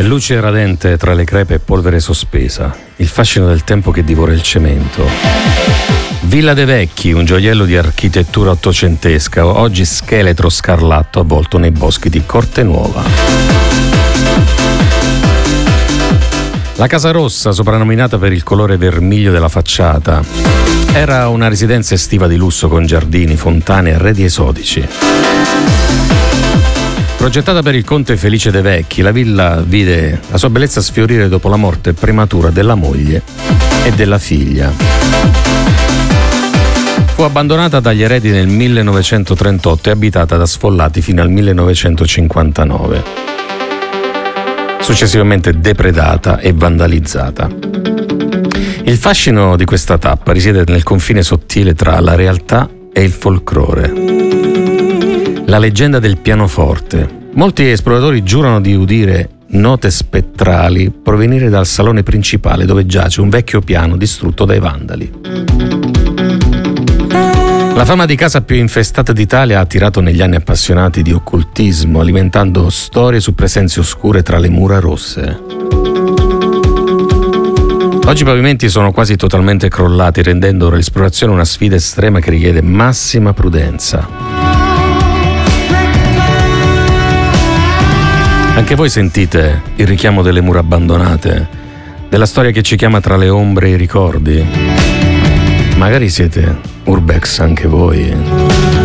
Luce radente tra le crepe e polvere sospesa, il fascino del tempo che divora il cemento. Villa de' Vecchi, un gioiello di architettura ottocentesca, oggi scheletro scarlatto avvolto nei boschi di Cortenuova. La Casa Rossa, soprannominata per il colore vermiglio della facciata, era una residenza estiva di lusso con giardini, fontane e arredi esotici. Progettata per il conte Felice de' Vecchi, la villa vide la sua bellezza sfiorire dopo la morte prematura della moglie e della figlia. Fu abbandonata dagli eredi nel 1938 e abitata da sfollati fino al 1959. Successivamente depredata e vandalizzata. Il fascino di questa tappa risiede nel confine sottile tra la realtà e il folklore. La leggenda del pianoforte. Molti esploratori giurano di udire note spettrali provenire dal salone principale dove giace un vecchio piano distrutto dai vandali. La fama di casa più infestata d'Italia ha attirato negli anni appassionati di occultismo, alimentando storie su presenze oscure tra le mura rosse. Oggi i pavimenti sono quasi totalmente crollati, rendendo l'esplorazione una sfida estrema che richiede massima prudenza. Anche voi sentite il richiamo delle mura abbandonate, della storia che ci chiama tra le ombre e i ricordi. Magari siete urbex anche voi.